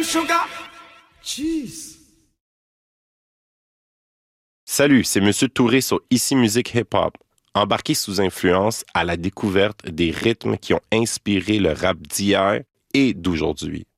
sugar. Jeez. Salut, c'est Monsieur Touré sur Ici Musique Hip Hop. Embarqué sous influence à la découverte des rythmes qui ont inspiré le rap d'hier et d'aujourd'hui.